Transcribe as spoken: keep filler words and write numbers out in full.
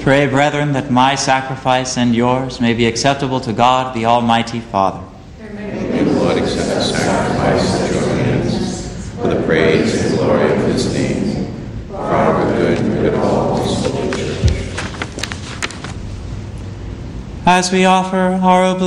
Pray, brethren, that my sacrifice and yours may be acceptable to God, the Almighty Father. May the Lord accept the sacrifice at your hands for the praise and glory of his name, for our good and the good of all his holy church. As we offer our